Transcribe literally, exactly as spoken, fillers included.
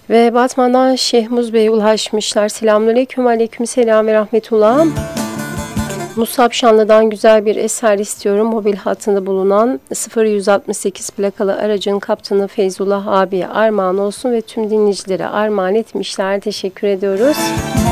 Ve Batman'dan Şehmuz Bey ulaşmışlar. Selamünaleyküm, aleykümselam ve rahmetullah. Musab Şanlı'dan güzel bir eser istiyorum. Mobil hattında bulunan sıfır yüz altmış sekiz plakalı aracın kaptanı Feyzullah abiye armağan olsun ve tüm dinleyicilere armağan etmişler. Teşekkür ediyoruz.